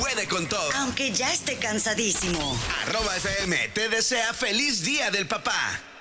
puede con todo. Aunque ya esté cansadísimo. @FM te desea feliz Día del Papá.